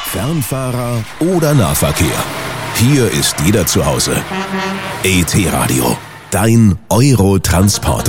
Fernfahrer oder Nahverkehr. Hier ist jeder zu Hause. ET Radio, dein Eurotransporter.